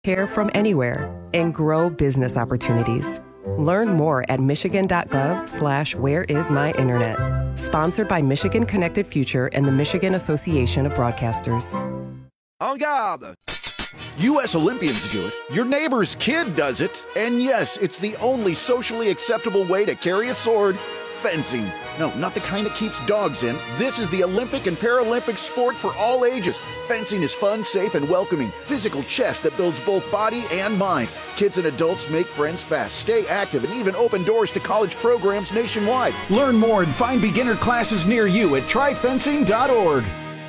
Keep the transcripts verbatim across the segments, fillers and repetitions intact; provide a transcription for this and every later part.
care from anywhere, and grow business opportunities. Learn more at michigan.gov slash where is my internet. Sponsored by Michigan Connected Future and the Michigan Association of Broadcasters. En garde! U S Olympians do it. Your neighbor's kid does it. And yes, it's the only socially acceptable way to carry a sword. Fencing. No, not the kind that keeps dogs in. This is the Olympic and Paralympic sport for all ages. Fencing is fun, safe, and welcoming. Physical chess that builds both body and mind. Kids and adults make friends fast, stay active, and even open doors to college programs nationwide. Learn more and find beginner classes near you at try fencing dot org.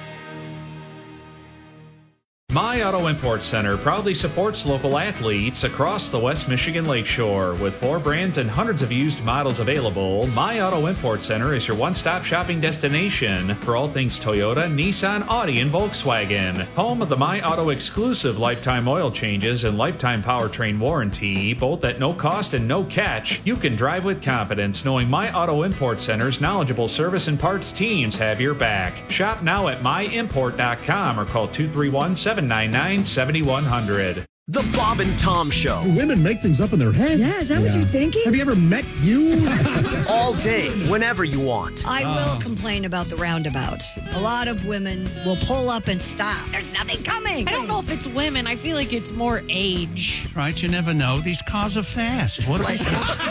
My Auto Import Center proudly supports local athletes across the West Michigan Lakeshore. With four brands and hundreds of used models available, My Auto Import Center is your one-stop shopping destination for all things Toyota, Nissan, Audi, and Volkswagen. Home of the My Auto exclusive lifetime oil changes and lifetime powertrain warranty, both at no cost and no catch. You can drive with confidence knowing My Auto Import Center's knowledgeable service and parts teams have your back. Shop now at my import dot com or call two three one, seven nine nine, seven one zero zero. The Bob and Tom Show. Women make things up in their head. Yeah, is that yeah. what you're thinking? Have you ever met you? All day, whenever you want. I will oh. complain about the roundabouts. A lot of women will pull up and stop. There's nothing coming. I don't know if it's women. I feel like it's more age. Right, you never know. These cars are fast. What they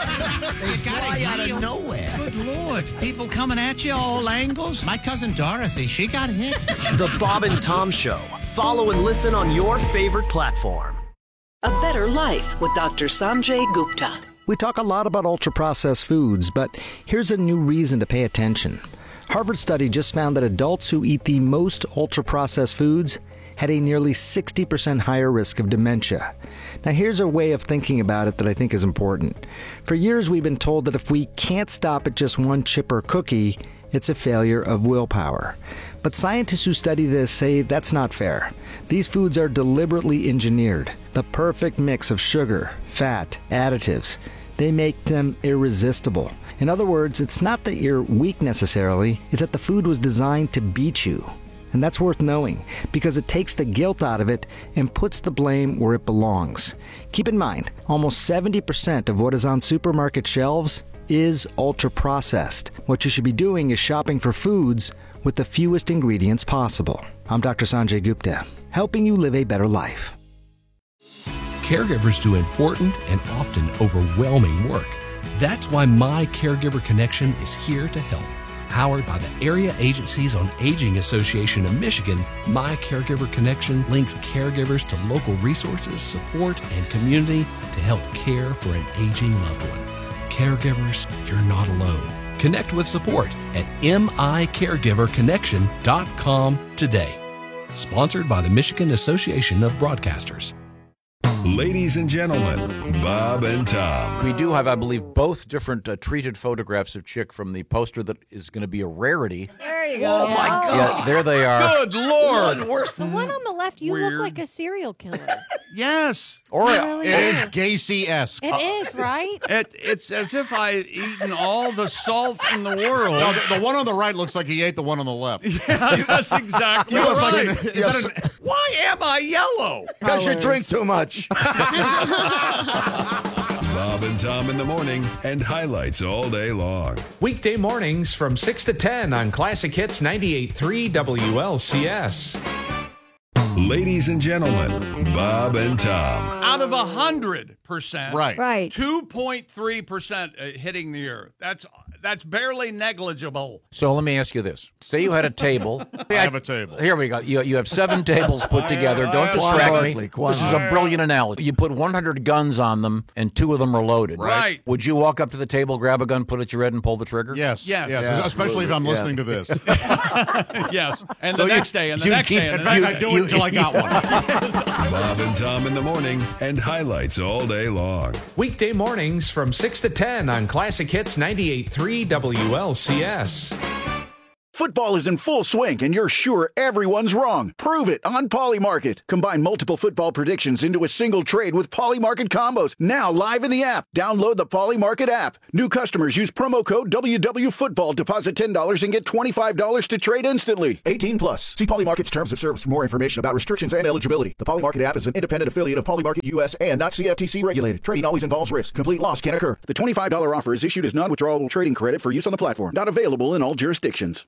fly out of nowhere. Good Lord. People coming at you all angles. My cousin Dorothy, she got hit. The Bob and Tom Show. Follow and listen on your favorite platform. A Better Life with Doctor Sanjay Gupta. We talk a lot about ultra-processed foods, but here's a new reason to pay attention. Harvard study just found that adults who eat the most ultra-processed foods had a nearly sixty percent higher risk of dementia. Now here's a way of thinking about it that I think is important. For years we've been told that if we can't stop at just one chip or cookie, it's a failure of willpower. But scientists who study this say that's not fair. These foods are deliberately engineered, the perfect mix of sugar, fat, additives. They make them irresistible. In other words, it's not that you're weak necessarily, it's that the food was designed to beat you. And that's worth knowing, because it takes the guilt out of it and puts the blame where it belongs. Keep in mind, almost seventy percent of what is on supermarket shelves is ultra-processed. What you should be doing is shopping for foods with the fewest ingredients possible. I'm Doctor Sanjay Gupta, helping you live a better life. Caregivers do important and often overwhelming work. That's why My Caregiver Connection is here to help. Powered by the Area Agencies on Aging Association of Michigan, My Caregiver Connection links caregivers to local resources, support, and community to help care for an aging loved one. Caregivers, you're not alone. Connect with support at M I caregiver connection dot com today. Sponsored by the Michigan Association of Broadcasters. Ladies and gentlemen, Bob and Tom. We do have, I believe, both different uh, treated photographs of Chick from the poster that is going to be a rarity. There you go. Oh, my God. Yeah, there they are. Good Lord. Worse the one on the left, you Weird. look like a serial killer. Yes. Or You really It are. is Gacy-esque. It is, right? It, it's as if I had eaten all the salt in the world. No, the, the one on the right looks like he ate the one on the left. Yeah, that's exactly You look right. like an- is Yes. that an- Why am I yellow? Because you drink too much. Bob and Tom in the morning and highlights all day long. Weekday mornings from six to ten on Classic Hits ninety-eight point three W L C S. Ladies and gentlemen, Bob and Tom. Out of one hundred percent, Right. Right. two point three percent hitting the earth. That's that's barely negligible. So let me ask you this. Say you had a table. I have a table. Here we go. You, you have seven tables put together. Don't I- distract Quite me. ugly, quite This is a brilliant analogy. You put one hundred guns on them, and two of them are loaded. Right. Would you walk up to the table, grab a gun, put it at your head, and pull the trigger? Yes. Yes. Yes, Yeah, especially if I'm absolutely. listening to this. Yes. And So the you- next day, and the you next keep- day, and In the fact, next I do day. it until I got one. Bob and Tom in the morning and highlights all day long. Weekday mornings from six to ten on Classic Hits ninety-eight point three W L C S. Football is in full swing, and you're sure everyone's wrong. Prove it on Polymarket. Combine multiple football predictions into a single trade with Polymarket combos. Now live in the app. Download the Polymarket app. New customers use promo code W W Football. Deposit ten dollars and get twenty-five dollars to trade instantly. eighteen plus. See Polymarket's terms of service for more information about restrictions and eligibility. The Polymarket app is an independent affiliate of Polymarket U S and not C F T C regulated. Trading always involves risk. Complete loss can occur. The twenty-five dollars offer is issued as non-withdrawable trading credit for use on the platform. Not available in all jurisdictions.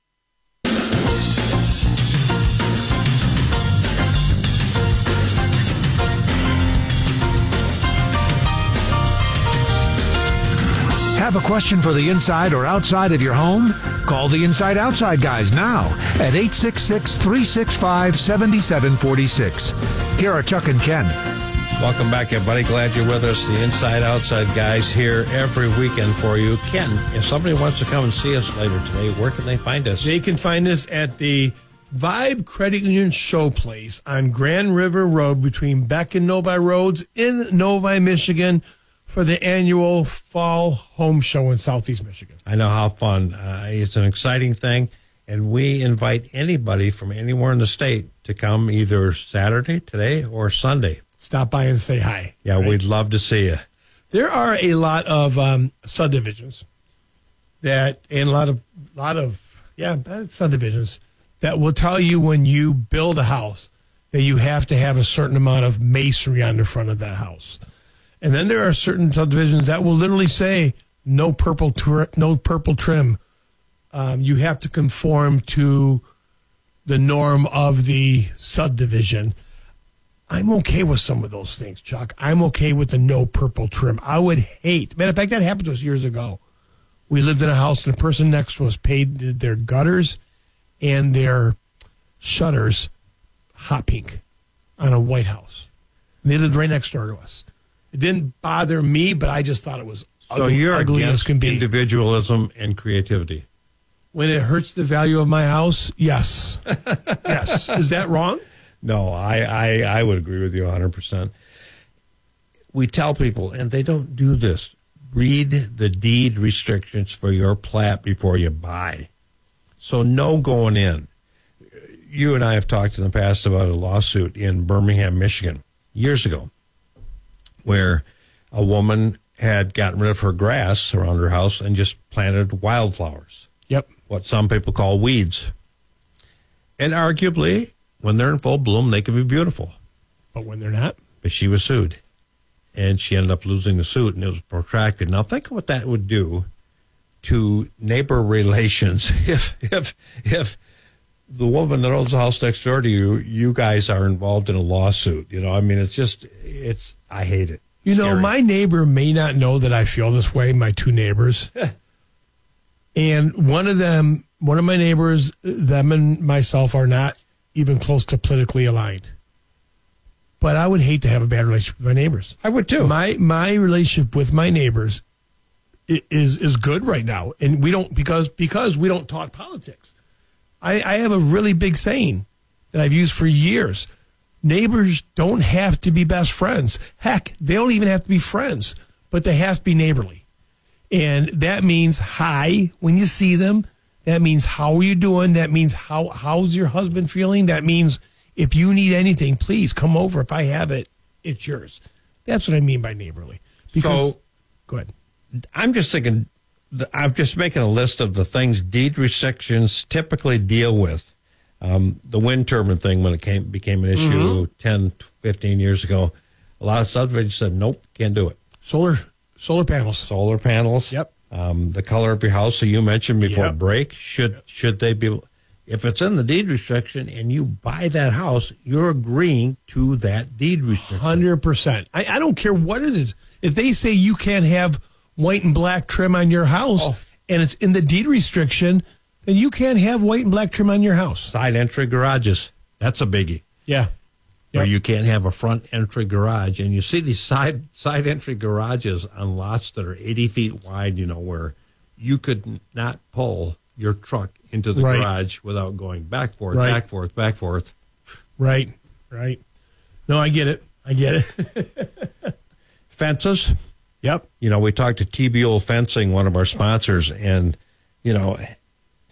Have a question for the inside or outside of your home? Call the Inside Outside guys now at eight six six, three six five, seven seven four six. Here are Chuck and Ken. Welcome back, everybody. Glad you're with us. The Inside Outside guys here every weekend for you. Ken, if somebody wants to come and see us later today, where can they find us? They can find us at the Vibe Credit Union Showplace on Grand River Road between Beck and Novi Roads in Novi, Michigan, for the annual Fall Home Show in Southeast Michigan. I know how fun. Uh, it's an exciting thing, and we invite anybody from anywhere in the state to come either Saturday, today, or Sunday. Stop by and say hi. Yeah, right? We'd love to see you. There are a lot of um, subdivisions that, and a lot of, lot of, yeah, subdivisions that will tell you when you build a house that you have to have a certain amount of masonry on the front of that house. And then there are certain subdivisions that will literally say no purple, tri- no purple trim. Um, you have to conform to the norm of the subdivision. I'm okay with some of those things, Chuck. I'm okay with the no purple trim. I would hate. Matter of fact, that happened to us years ago. We lived in a house, and the person next to us painted their gutters and their shutters hot pink on a white house. And they lived right next door to us. It didn't bother me, but I just thought it was so ugly, you're ugly as can be. Individualism and creativity. When it hurts the value of my house, yes. Yes. Is that wrong? No, I, I, I would agree with you one hundred percent. We tell people, and they don't do this, read the deed restrictions for your plat before you buy. So no going in. You and I have talked in the past about a lawsuit in Birmingham, Michigan, years ago, where a woman had gotten rid of her grass around her house and just planted wildflowers. Yep. What some people call weeds. And arguably, when they're in full bloom, they can be beautiful. But when they're not? But she was sued. And she ended up losing the suit, and it was protracted. Now, think of what that would do to neighbor relations if if if the woman that owns the house next door to you, you guys are involved in a lawsuit. You know, I mean, it's just, it's, I hate it. You Scary. know, my neighbor may not know that I feel this way, my two neighbors. And one of them, one of my neighbors, them and myself are not even close to politically aligned. But I would hate to have a bad relationship with my neighbors. I would too. My my relationship with my neighbors is is good right now. And we don't, because because we don't talk politics. I, I have a really big saying that I've used for years. Neighbors don't have to be best friends. Heck, they don't even have to be friends, but they have to be neighborly. And that means hi when you see them. That means how are you doing? That means how how's your husband feeling? That means if you need anything, please come over. If I have it, it's yours. That's what I mean by neighborly. Because, so, go ahead. I'm just thinking, I'm just making a list of the things deed restrictions typically deal with. Um, the wind turbine thing, when it came became an issue mm-hmm. ten, fifteen years ago, a lot of subdivisions said, nope, can't do it. Solar solar panels. Solar panels. Yep. Um, the color of your house, so you mentioned before yep. break, should yep. should they be, if it's in the deed restriction and you buy that house, you're agreeing to that deed restriction. one hundred percent. I, I don't care what it is. If they say you can't have white and black trim on your house oh. and it's in the deed restriction, then you can't have white and black trim on your house. Side entry garages. That's a biggie. Yeah. Where yep. you can't have a front entry garage. And you see these side side entry garages on lots that are eighty feet wide, you know, where you could not pull your truck into the right. garage without going back, forth, right. back, forth, back, forth. Right, right. No, I get it. I get it. Fences. Yep. You know, we talked to T B O Fencing, one of our sponsors, and, you know,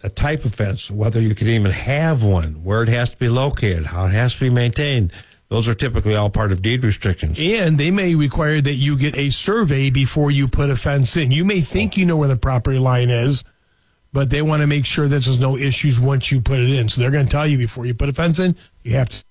a type of fence, whether you can even have one, where it has to be located, how it has to be maintained. Those are typically all part of deed restrictions. And they may require that you get a survey before you put a fence in. You may think you know where the property line is, but they want to make sure that there's no issues once you put it in. So they're going to tell you before you put a fence in, you have to.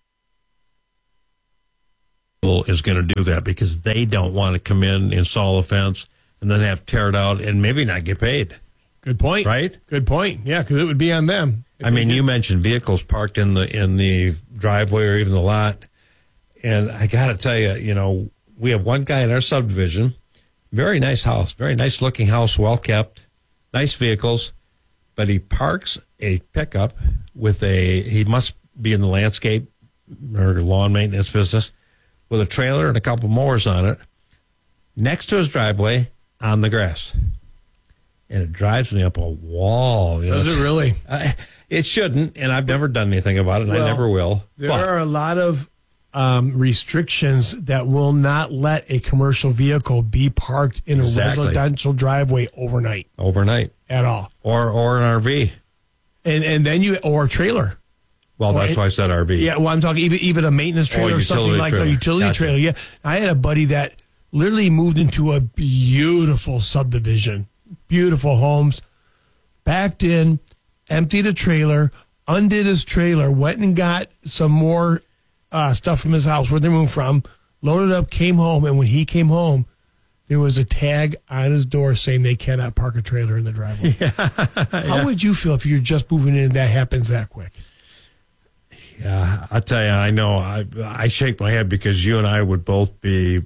Is going to do that because they don't want to come in, install a fence, and then have to tear it out and maybe not get paid. Good point. Right? Good point. Yeah, because it would be on them. I mean, you mentioned vehicles parked in the in the driveway or even the lot. And I got to tell you, you know, we have one guy in our subdivision, very nice house, very nice looking house, well kept, nice vehicles, but he parks a pickup with a, he must be in the landscape or lawn maintenance business, with a trailer and a couple mowers on it, next to his driveway on the grass. And it drives me up a wall. You Does know? it really? Uh, it shouldn't, and I've never done anything about it, and Well, I never will. There But- are a lot of um, restrictions that will not let a commercial vehicle be parked in a Exactly. residential driveway overnight. Overnight. At all. Or or an R V. And and then you, or a trailer. Well, that's Right. why I said R V. Yeah, well, I'm talking even even a maintenance Oh, trailer or something utility like a trailer. utility Gotcha. trailer. Yeah, I had a buddy that literally moved into a beautiful subdivision, beautiful homes, backed in, emptied a trailer, undid his trailer, went and got some more uh, stuff from his house where they moved from, loaded up, came home, and when he came home, there was a tag on his door saying they cannot park a trailer in the driveway. How would you feel if you're just moving in and that happens that quick? Yeah, I'll tell you, I know. I I shake my head because you and I would both be.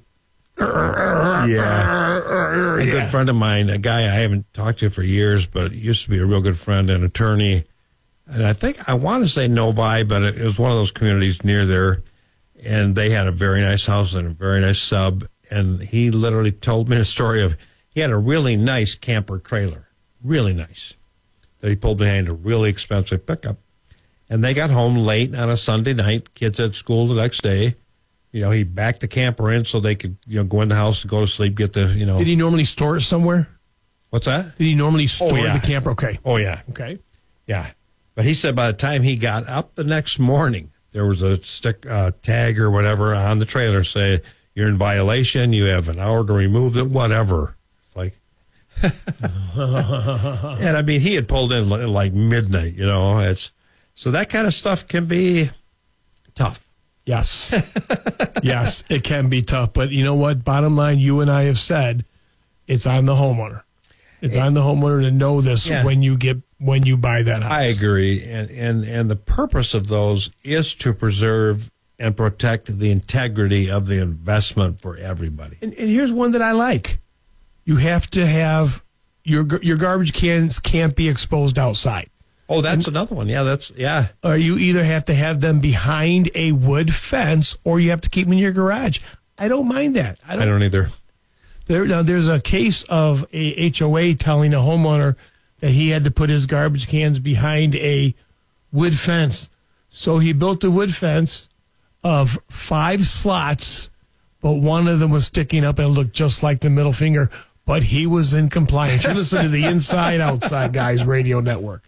Yeah. A good friend of mine, a guy I haven't talked to for years, but used to be a real good friend, an attorney. And I think, I want to say Novi, but it was one of those communities near there. And they had a very nice house and a very nice sub. And he literally told me a story of, he had a really nice camper trailer, really nice, that he pulled behind a really expensive pickup. And they got home late on a Sunday night. Kids at school the next day. You know, he backed the camper in so they could, you know, go in the house, go to sleep, get the, you know. Did he normally store it somewhere? What's that? Did he normally store yeah. the camper? Okay. Oh, yeah. Okay. Yeah. But he said by the time he got up the next morning, there was a stick uh, tag or whatever on the trailer saying, you're in violation, you have an hour to remove it, whatever. It's like, and I mean, he had pulled in li- like midnight, you know. It's so that kind of stuff can be tough. Yes. Yes, it can be tough. But you know what? Bottom line, you and I have said it's on the homeowner. It's on the homeowner to know this Yeah. when you get when you buy that house. I agree, and and and the purpose of those is to preserve and protect the integrity of the investment for everybody. And, and here's one that I like. You have to have your your garbage cans can't be exposed outside. Oh, that's and, another one. Yeah, that's yeah. Or you either have to have them behind a wood fence, or you have to keep them in your garage. I don't mind that. I don't, I don't either. There, now, there's a case of a H O A telling a homeowner that he had to put his garbage cans behind a wood fence. So he built a wood fence of five slots, but one of them was sticking up and looked just like the middle finger, but he was in compliance. You listen to the Inside Outside Guys radio network.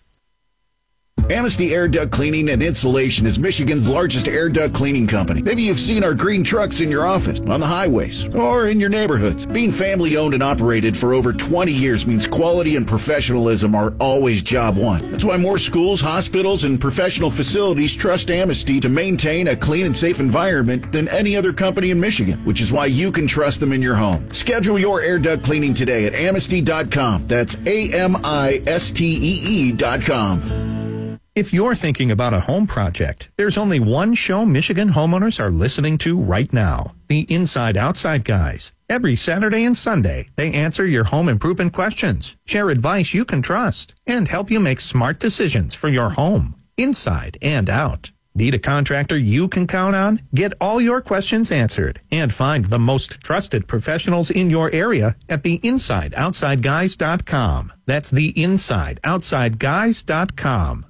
Amnesty Air Duct Cleaning and Insulation is Michigan's largest air duct cleaning company. Maybe you've seen our green trucks in your office, on the highways, or in your neighborhoods. Being family owned and operated for over twenty years means quality and professionalism are always job one. That's why more schools, hospitals, and professional facilities trust Amnesty to maintain a clean and safe environment than any other company in Michigan, which is why you can trust them in your home. Schedule your air duct cleaning today at amnesty dot com. That's A M I S T E E dot com. If you're thinking about a home project, there's only one show Michigan homeowners are listening to right now, the Inside Outside Guys. Every Saturday and Sunday, they answer your home improvement questions, share advice you can trust, and help you make smart decisions for your home, inside and out. Need a contractor you can count on? Get all your questions answered and find the most trusted professionals in your area at the inside outside guys dot com. That's the inside outside guys dot com.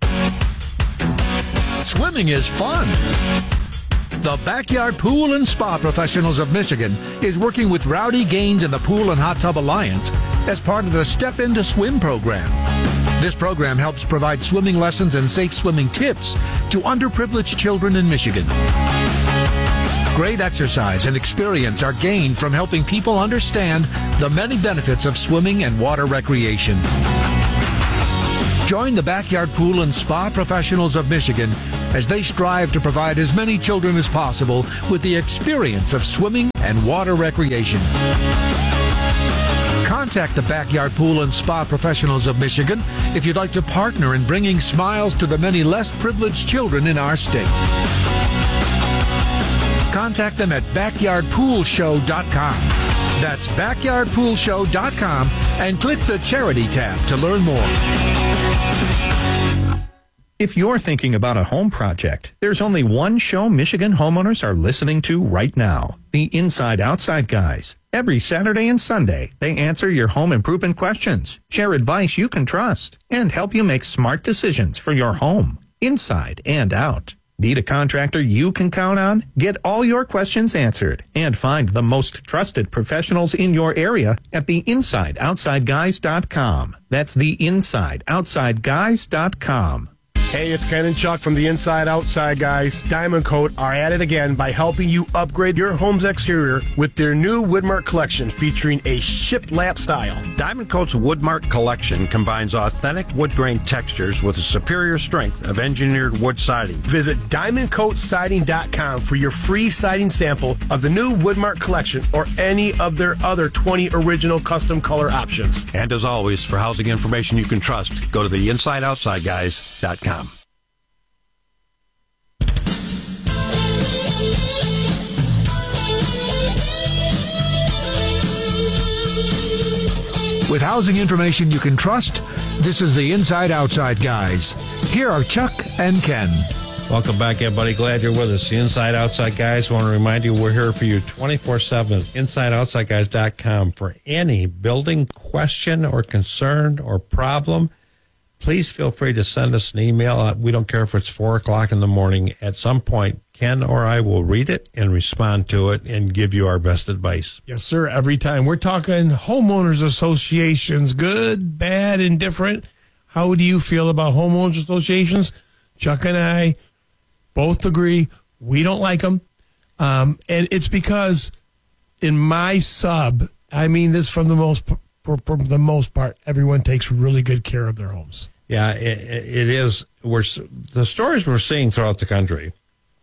Swimming is fun. The Backyard Pool and Spa Professionals of Michigan is working with Rowdy Gaines and the Pool and Hot Tub Alliance as part of the Step Into Swim program. This program helps provide swimming lessons and safe swimming tips to underprivileged children in Michigan. Great exercise and experience are gained from helping people understand the many benefits of swimming and water recreation. Join the Backyard Pool and Spa Professionals of Michigan as they strive to provide as many children as possible with the experience of swimming and water recreation. Contact the Backyard Pool and Spa Professionals of Michigan if you'd like to partner in bringing smiles to the many less privileged children in our state. Contact them at backyard pool show dot com. That's backyard pool show dot com and click the Charity tab to learn more. If you're thinking about a home project, there's only one show Michigan homeowners are listening to right now. The Inside Outside Guys. Every Saturday and Sunday, they answer your home improvement questions, share advice you can trust, and help you make smart decisions for your home, inside and out. Need a contractor you can count on? Get all your questions answered and find the most trusted professionals in your area at the inside outside guys dot com. That's the inside outside guys dot com. Hey, it's Ken and Chuck from the Inside Outside Guys. Diamond Coat are at it again by helping you upgrade your home's exterior with their new Woodmark collection featuring a shiplap style. Diamond Coat's Woodmark collection combines authentic wood grain textures with a superior strength of engineered wood siding. Visit diamond coat siding dot com for your free siding sample of the new Woodmark collection or any of their other twenty original custom color options. And as always, for housing information you can trust, go to the inside outside guys dot com. With housing information you can trust, this is the Inside Outside Guys. Here are Chuck and Ken. Welcome back, everybody. Glad you're with us. The Inside Outside Guys. I want to remind you we're here for you twenty-four seven at inside outside guys dot com for any building question or concern or problem. Please feel free to send us an email. We don't care if it's four o'clock in the morning. At some point, Ken or I will read it and respond to it and give you our best advice. Yes, sir. Every time. We're talking homeowners associations, good, bad, indifferent. How do you feel about homeowners associations? Chuck and I both agree we don't like them. Um, and it's because in my sub, I mean this from the most for, for the most part, everyone takes really good care of their homes. Yeah, it, it is. We're the stories we're seeing throughout the country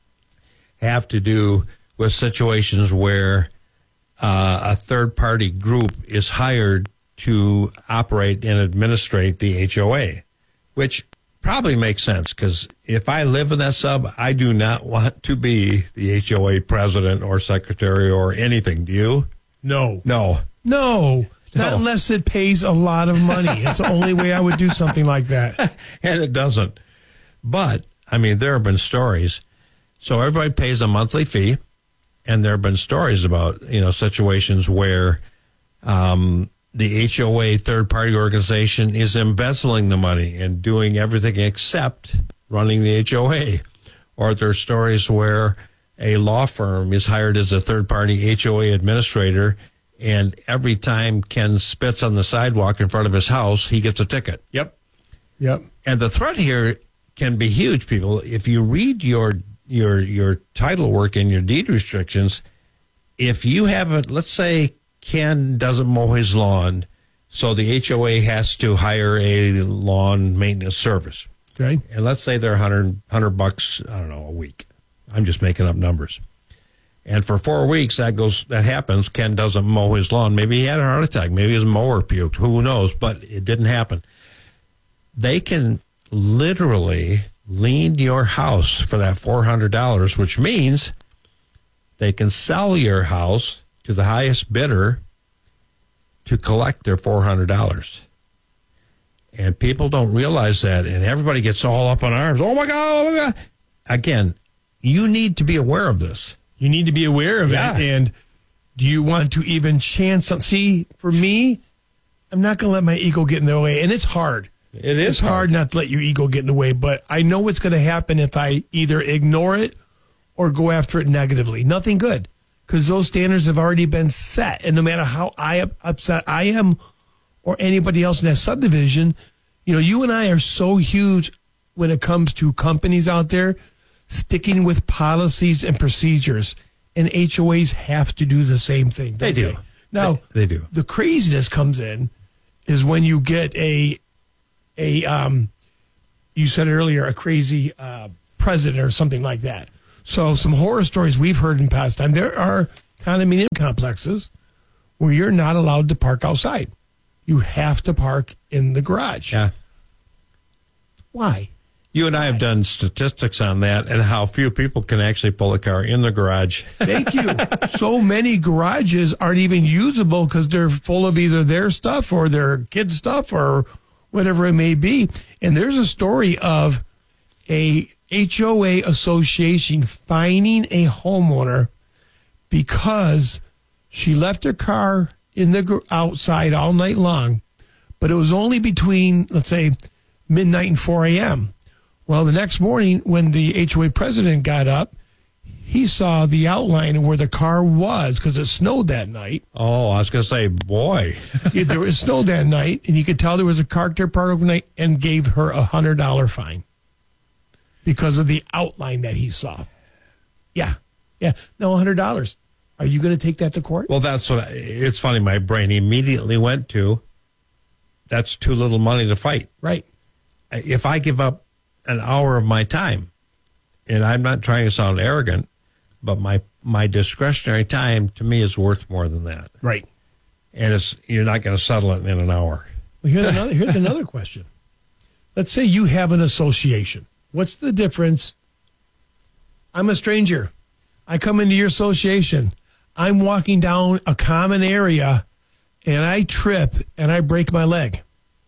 have to do with situations where uh, a third-party group is hired to operate and administrate the H O A, which probably makes sense because if I live in that sub, I do not want to be the H O A president or secretary or anything. Do you? No. No. No. Not No. unless it pays a lot of money. It's the only way I would do something like that. And it doesn't. But, I mean, there have been stories. So everybody pays a monthly fee, and there have been stories about, you know, situations where um, the H O A third-party organization is embezzling the money and doing everything except running the H O A. Or there are stories where a law firm is hired as a third-party H O A administrator, and every time Ken spits on the sidewalk in front of his house, he gets a ticket. Yep. Yep. And the threat here can be huge, people. If you read your your your title work and your deed restrictions, if you haven't, let's say Ken doesn't mow his lawn, so the H O A has to hire a lawn maintenance service. Okay. And let's say they're one hundred, one hundred bucks, I don't know, a week. I'm just making up numbers. And for four weeks, that goes, that happens. Ken doesn't mow his lawn. Maybe he had a heart attack. Maybe his mower puked. Who knows? But it didn't happen. They can literally lien your house for that four hundred dollars, which means they can sell your house to the highest bidder to collect their four hundred dollars. And people don't realize that. And everybody gets all up in arms. Oh, my God. Oh, my God. Again, you need to be aware of this. You need to be aware of Yeah. it. And do you want to even chance some? See, for me, I'm not going to let my ego get in the way. And it's hard. It is It's hard, hard. not to let your ego get in the way. But I know what's going to happen if I either ignore it or go after it negatively. Nothing good. Because those standards have already been set. And no matter how I upset I am or anybody else in that subdivision, You know, you and I are so huge when it comes to companies out there sticking with policies and procedures, and H O As have to do the same thing. They do. They? Now, they, they do. The craziness comes in is when you get a, a um, you said earlier, a crazy uh, president or something like that. So some horror stories we've heard in past time. There are condominium complexes where you're not allowed to park outside. You have to park in the garage. Yeah. Why? You and I have done statistics on that and how few people can actually pull a car in the garage. Thank you. So many garages aren't even usable because they're full of either their stuff or their kids' stuff or whatever it may be. And there's a story of a H O A association fining a homeowner because she left her car in the gr- outside all night long, but it was only between, let's say, midnight and four a.m. Well, the next morning when the H O A president got up, he saw the outline of where the car was because it snowed that night. Oh, I was going to say, boy. Yeah, there was snow that night, and you could tell there was a car there part overnight, and gave her a one hundred dollars fine because of the outline that he saw. Yeah. Yeah. No, one hundred dollars. Are you going to take that to court? Well, that's what I, it's funny. My brain immediately went to, that's too little money to fight. Right. If I give up an hour of my time, and I'm not trying to sound arrogant, but my, my discretionary time to me is worth more than that. Right. And it's, you're not going to settle it in an hour. Well, here's another, here's another question. Let's say you have an association. What's the difference? I'm a stranger. I come into your association. I'm walking down a common area, and I trip, and I break my leg.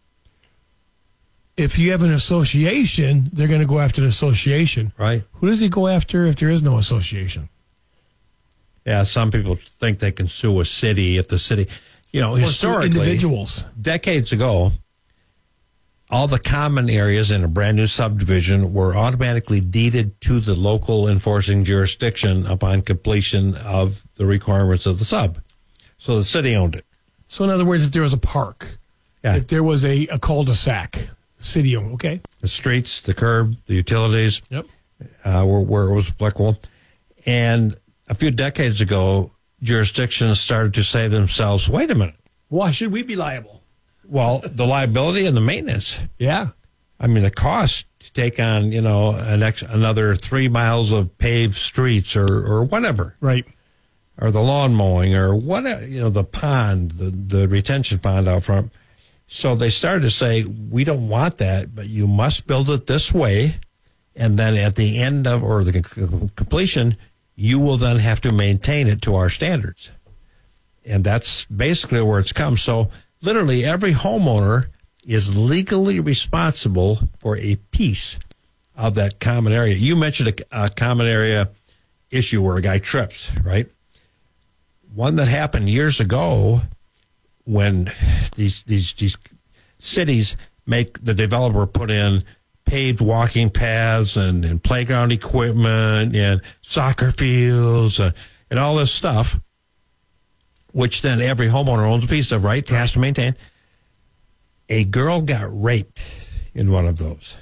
If you have an association, they're going to go after the association. Right. Who does he go after if there is no association? Yeah, some people think they can sue a city if the city, you know, Or sue historically, individuals. decades ago, all the common areas in a brand new subdivision were automatically deeded to the local enforcing jurisdiction upon completion of the requirements of the sub. So the city owned it. So in other words, if there was a park, Yeah. if there was a, a cul-de-sac, city owned, okay? The streets, the curb, the utilities, Yep. uh, were where it was applicable. And a few decades ago, jurisdictions started to say to themselves, wait a minute. Why should we be liable? Well, the liability and the maintenance. Yeah. I mean, the cost to take on, you know, an ex- another three miles of paved streets or, or whatever. Right. Or the lawn mowing or whatever, you know, the pond, the, the retention pond out front. So they started to say, we don't want that, but you must build it this way. And then at the end of, or the c- completion, you will then have to maintain it to our standards. And that's basically where it's come. So literally every homeowner is legally responsible for a piece of that common area. You mentioned a, a common area issue where a guy trips, right? One that happened years ago when these these these cities make the developer put in paved walking paths and, and playground equipment and soccer fields and, and all this stuff, which then every homeowner owns a piece of, right? Has to maintain. A girl got raped in one of those.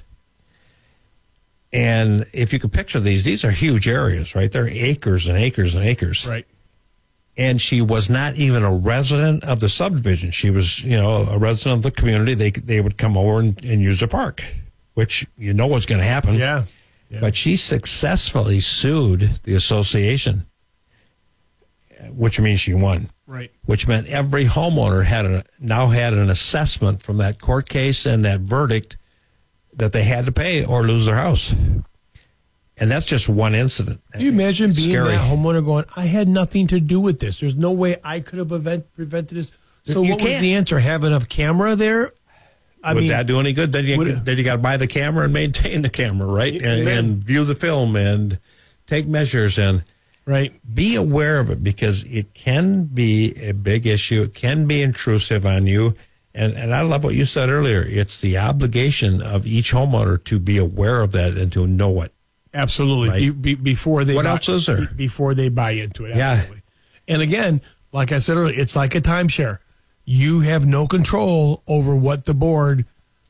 And if you could picture these, these are huge areas, right? They're acres and acres and acres. Right. And she was not even a resident of the subdivision. She was, you know, a resident of the community. They they would come over and, and use the park, which you know what's going to happen. Yeah. yeah. But she successfully sued the association, which means she won. Right. Which meant every homeowner had a, now had an assessment from that court case and that verdict that they had to pay or lose their house. And that's just one incident. Can you imagine It's being scary. that homeowner going, I had nothing to do with this. There's no way I could have prevent, prevented this. So You what was can't. the answer? Have enough camera there? I Would mean, that do any good? Then you, would- then you got to buy the camera and maintain the camera, right? And, Amen. and view the film and take measures and right. be aware of it because it can be a big issue. It can be intrusive on you. And, and I love what you said earlier. It's the obligation of each homeowner to be aware of that and to know it. Absolutely. Right. Be, be, before they What buy, else is there? be- Before they buy into it. Yeah. Absolutely. And again, like I said earlier, it's like a timeshare. You have no control over what the board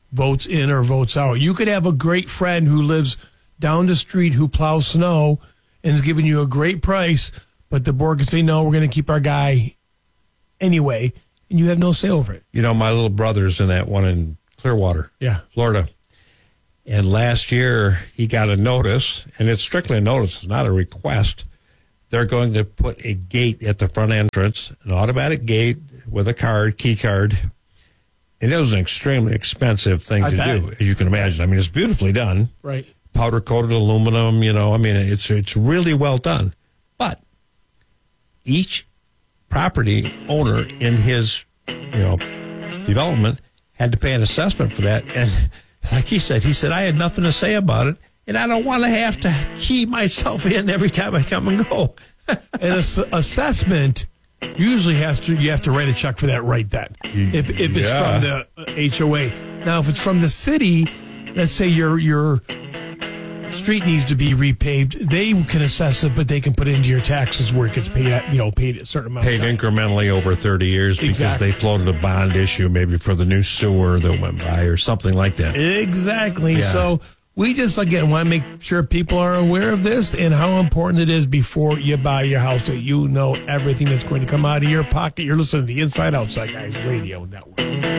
votes in or votes out. You could have a great friend who lives down the street who plows snow and is giving you a great price, but the board can say, no, we're going to keep our guy anyway, and you have no say over it. You know, my little brother's in that one in Clearwater, yeah, Florida. And last year, he got a notice, and it's strictly a notice, it's not a request. They're going to put a gate at the front entrance, an automatic gate with a card, key card. And it was an extremely expensive thing I to bet. do, as you can imagine. I mean, it's beautifully done. Right. Powder-coated aluminum, you know. I mean, it's it's really well done. But each property owner in his, you know, development had to pay an assessment for that. And like he said, he said, I had nothing to say about it, and I don't want to have to key myself in every time I come and go. An ass- assessment usually has to, you have to write a check for that right then. If, if it's Yeah. from the H O A. Now, if it's from the city, let's say your your street needs to be repaved, they can assess it, but they can put it into your taxes where it gets paid at, you know, paid a certain amount Paid of time. incrementally over thirty years because Exactly. they floated a bond issue maybe for the new sewer that went by or something like that. Exactly. Yeah. So we just, again, want to make sure people are aware of this and how important it is before you buy your house that you know everything that's going to come out of your pocket. You're listening to the Inside Outside Guys Radio Network.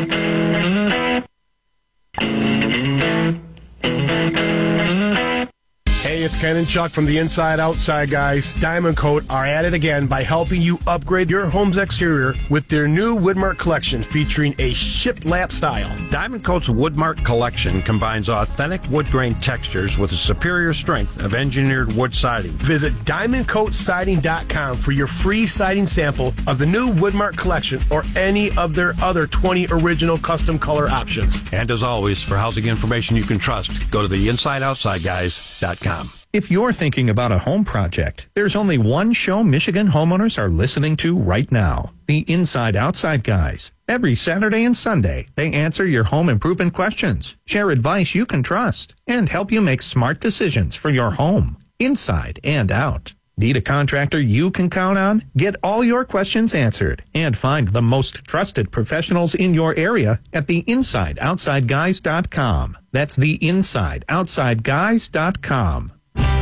Hey, it's Ken and Chuck from the Inside Outside Guys. Diamond Coat are at it again by helping you upgrade your home's exterior with their new Woodmark collection featuring a shiplap style. Diamond Coat's Woodmark collection combines authentic wood grain textures with a superior strength of engineered wood siding. Visit diamond coat siding dot com for your free siding sample of the new Woodmark collection or any of their other twenty original custom color options. And as always, for housing information you can trust, go to the inside outside guys dot com. If you're thinking about a home project, there's only one show Michigan homeowners are listening to right now. The Inside Outside Guys. Every Saturday and Sunday, they answer your home improvement questions, share advice you can trust, and help you make smart decisions for your home, inside and out. Need a contractor you can count on? Get all your questions answered and find the most trusted professionals in your area at the inside outside guys dot com. That's the inside outside guys dot com.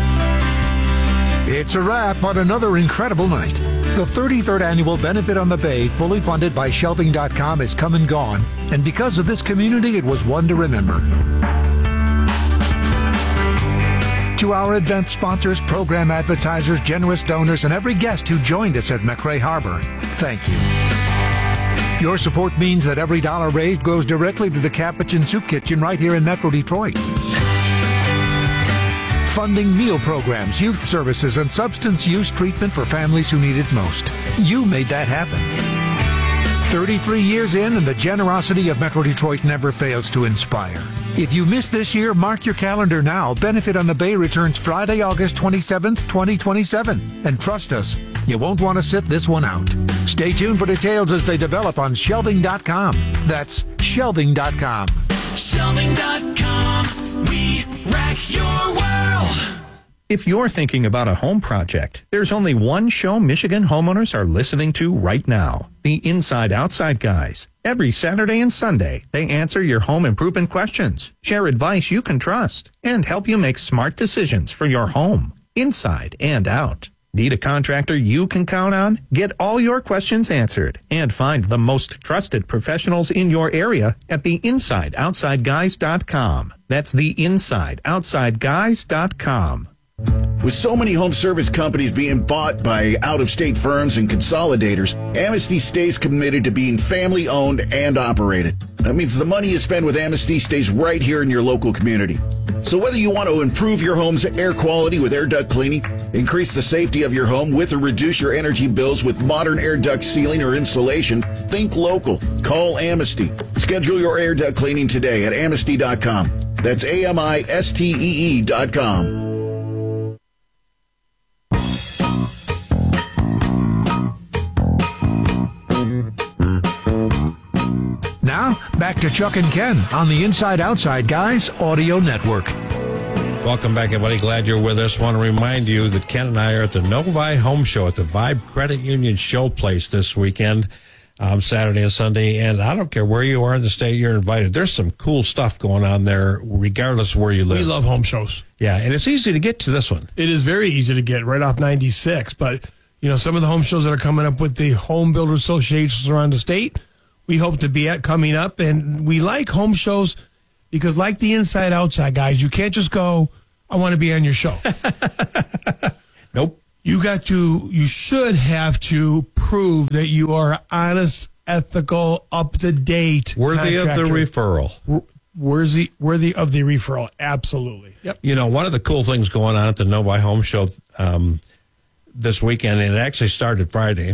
It's a wrap on another incredible night. The thirty-third annual Benefit on the Bay, fully funded by shelving dot com, is come and gone, and because of this community, it was one to remember. To our event sponsors, program advertisers, generous donors, and every guest who joined us at McRae Harbor, thank you. Your support means that every dollar raised goes directly to the Capuchin Soup Kitchen right here in Metro Detroit. Funding meal programs, youth services, and substance use treatment for families who need it most. You made that happen. thirty-three years in, and the generosity of Metro Detroit never fails to inspire. If you missed this year, mark your calendar now. Benefit on the Bay returns Friday, August twenty-seventh, twenty twenty-seven. And trust us, you won't want to sit this one out. Stay tuned for details as they develop on shelving dot com. That's shelving dot com. shelving dot com. We rack your world. If you're thinking about a home project, there's only one show Michigan homeowners are listening to right now. The Inside Outside Guys. Every Saturday and Sunday, they answer your home improvement questions, share advice you can trust, and help you make smart decisions for your home, inside and out. Need a contractor you can count on? Get all your questions answered and find the most trusted professionals in your area at the inside outside guys dot com. That's the inside outside guys dot com. With so many home service companies being bought by out-of-state firms and consolidators, Amnesty stays committed to being family-owned and operated. That means the money you spend with Amnesty stays right here in your local community. So whether you want to improve your home's air quality with air duct cleaning, increase the safety of your home with or reduce your energy bills with modern air duct sealing or insulation, think local. Call Amnesty. Schedule your air duct cleaning today at amnesty dot com. That's A M I S T E E dot com. Now, back to Chuck and Ken on the Inside Outside Guys Audio Network. Welcome back, everybody. Glad you're with us. Want to remind you that Ken and I are at the Novi Home Show at the Vibe Credit Union Showplace this weekend. um, Saturday and Sunday. And I don't care where you are in the state, you're invited. There's some cool stuff going on there, regardless of where you live. We love home shows. Yeah, and it's easy to get to this one. It is very easy to get right off ninety-six. But, you know, some of the home shows that are coming up with the home builder associations around the state, we hope to be at coming up. And we like home shows because, like the Inside Outside guys, you can't just go, I want to be on your show. Nope. You got to, you should have to prove that you are honest, ethical, up to date, worthy of the referral. Worthy, worthy of the referral. Absolutely. Yep. You know, one of the cool things going on at the Novi Home Show um, this weekend, and it actually started Friday,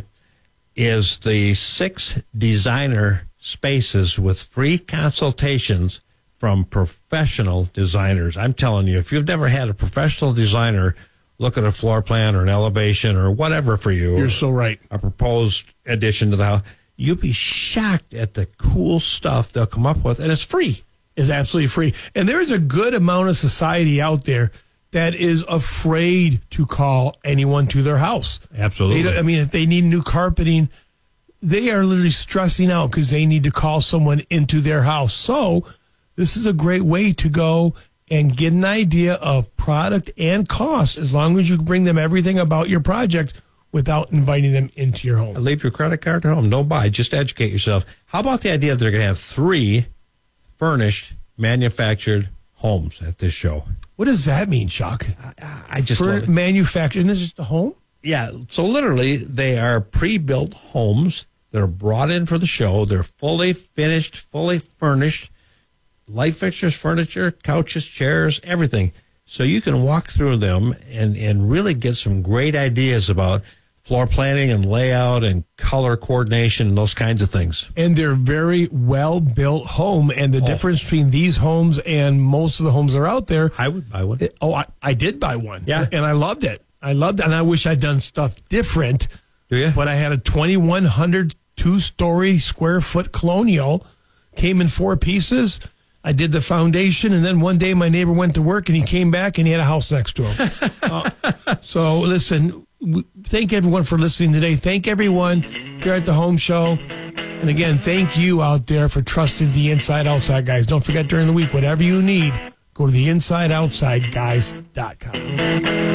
is the six designer spaces with free consultations from professional designers. I'm telling you, if you've never had a professional designer look at a floor plan or an elevation or whatever for you. You're so right. A proposed addition to the house. You'll be shocked at the cool stuff they'll come up with, and it's free. It's absolutely free. And there is a good amount of society out there that is afraid to call anyone to their house. Absolutely. They don't, I mean, if they need new carpeting, they are literally stressing out because they need to call someone into their house. So this is a great way to go and get an idea of product and cost as long as you bring them everything about your project without inviting them into your home. Leave your credit card at home. No buy. Just educate yourself. How about the idea that they're going to have three furnished, manufactured homes at this show? What does that mean, Chuck? I, I just For love it. manufactured, and this is just a home? Yeah. So literally, they are pre-built homes that are brought in for the show. They're fully finished, fully furnished. Light fixtures, furniture, couches, chairs, everything. So you can walk through them and, and really get some great ideas about floor planning and layout and color coordination and those kinds of things. And they're very well-built home. And the Oh. difference between these homes and most of the homes that are out there. I would buy one. It, oh, I, I did buy one. Yeah. And I loved it. I loved it. And I wish I'd done stuff different. Do you? But I had a twenty-one hundred two-story square foot colonial. Came in four pieces. I did the foundation, and then one day my neighbor went to work, and he came back, and he had a house next to him. uh, so, listen, w- thank everyone for listening today. Thank everyone here at the Home Show. And, again, thank you out there for trusting the Inside Outside guys. Don't forget during the week, whatever you need, go to the inside outside guys dot com.